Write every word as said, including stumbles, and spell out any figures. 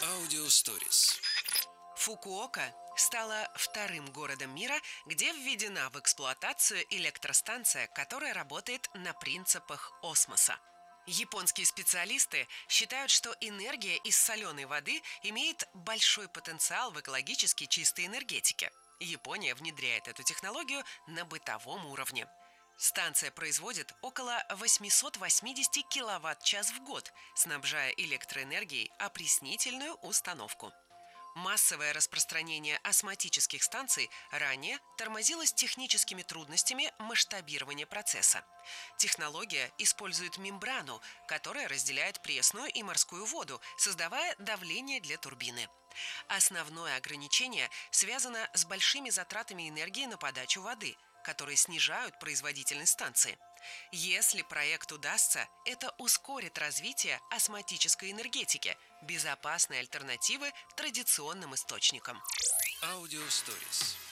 Аудио Stories. Фукуока стала вторым городом мира, где введена в эксплуатацию электростанция, которая работает на принципах осмоса. Японские специалисты считают, что энергия из соленой воды имеет большой потенциал в экологически чистой энергетике. Япония внедряет эту технологию на бытовом уровне. Станция производит около восемьсот восемьдесят киловатт-час в год, снабжая электроэнергией опреснительную установку. Массовое распространение осмотических станций ранее тормозилось техническими трудностями масштабирования процесса. Технология использует мембрану, которая разделяет пресную и морскую воду, создавая давление для турбины. Основное ограничение связано с большими затратами энергии на подачу воды, которые снижают производительность станции. Если проект удастся, это ускорит развитие осмотической энергетики, безопасной альтернативы традиционным источникам. Аудио Stories.